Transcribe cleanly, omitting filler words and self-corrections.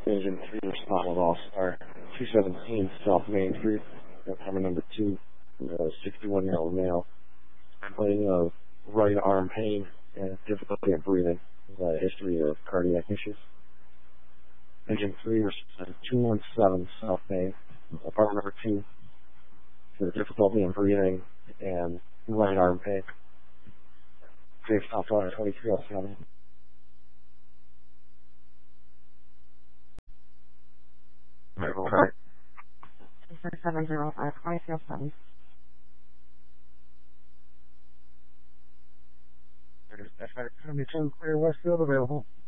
Engine 3 responded All-Star 217 South Main Street, apartment number 2, 61-year-old male, complaining of right arm pain and difficulty in breathing, with a history of cardiac issues. Engine 3 responded 217 South Main, apartment number 2, for difficulty in breathing and right arm pain. Safe Southwire 2307. Right. 6705 2307. There's FX 72 Clear Westfield available.